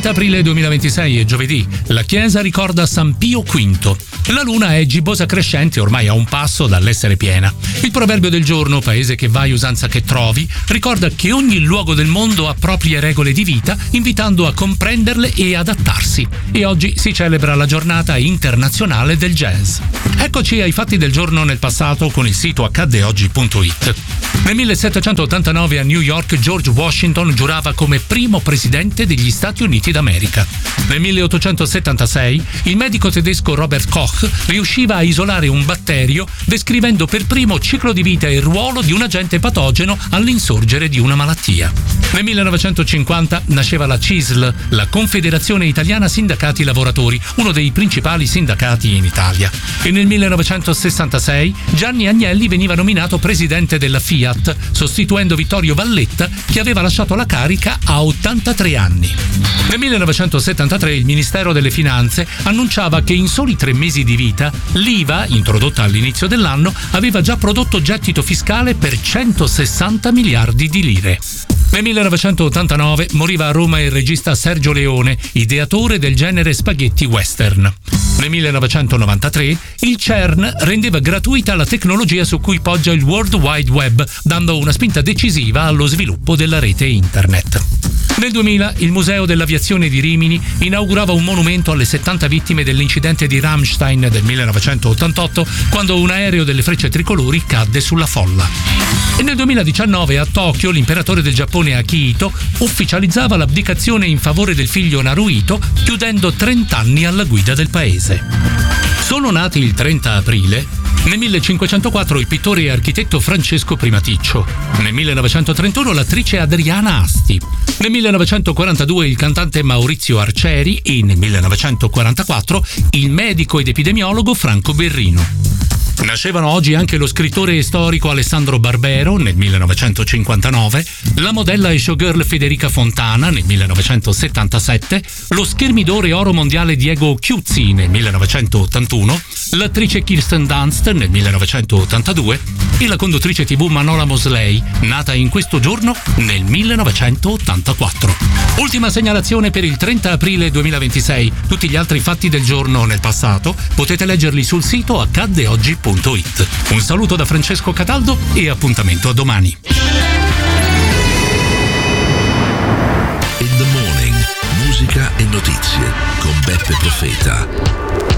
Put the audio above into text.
30 aprile 2026 è giovedì. La Chiesa ricorda San Pio V. La luna è gibbosa crescente, ormai a un passo dall'essere piena. Il proverbio del giorno, paese che vai usanza che trovi, ricorda che ogni luogo del mondo ha proprie regole di vita, invitando a comprenderle e adattarsi. E oggi si celebra la giornata internazionale del jazz. Eccoci ai fatti del giorno nel passato con il sito accaddeoggi.it. Nel 1789 a New York George Washington giurava come primo presidente degli Stati Uniti d'America. Nel 1876 il medico tedesco Robert Koch riusciva a isolare un batterio descrivendo per primo ciclo di vita e ruolo di un agente patogeno all'insorgere di una malattia. Nel 1950 nasceva la CISL, la Confederazione Italiana Sindacati Lavoratori, uno dei principali sindacati in Italia. E nel 1966 Gianni Agnelli veniva nominato presidente della Fiat, sostituendo Vittorio Valletta, che aveva lasciato la carica a 83 anni. Nel 1973 il Ministero delle Finanze annunciava che in soli 3 mesi di vita l'IVA, introdotta all'inizio dell'anno, aveva già prodotto gettito fiscale per 160 miliardi di lire. Nel 1989 moriva a Roma il regista Sergio Leone, ideatore del genere spaghetti western. Nel 1993 il CERN rendeva gratuita la tecnologia su cui poggia il World Wide Web, dando una spinta decisiva allo sviluppo della rete internet. Nel 2000 il Museo dell'Aviazione di Rimini inaugurava un monumento alle 70 vittime dell'incidente di Ramstein del 1988, quando un aereo delle Frecce Tricolori cadde sulla folla. E nel 2019 a Tokyo l'imperatore del Giappone Akihito ufficializzava l'abdicazione in favore del figlio Naruhito, chiudendo 30 anni alla guida del paese. Sono nati il 30 aprile nel 1504 il pittore e architetto Francesco Primaticcio, nel 1931 l'attrice Adriana Asti, nel 1942 il cantante Maurizio Arcieri e nel 1944 il medico ed epidemiologo Franco Berrino. Nascevano oggi anche lo scrittore e storico Alessandro Barbero nel 1959, la modella e showgirl Federica Fontana nel 1977, lo schermidore oro mondiale Diego Chiuzzi nel 1981, l'attrice Kirsten Dunst nel 1982 e la conduttrice TV Manola Mosley, nata in questo giorno nel 1984. Ultima segnalazione per il 30 aprile 2026. Tutti gli altri fatti del giorno nel passato potete leggerli sul sito accaddeoggi.it. Un saluto da Francesco Cataldo e appuntamento a domani. In the Morning, musica e notizie con Beppe Profeta.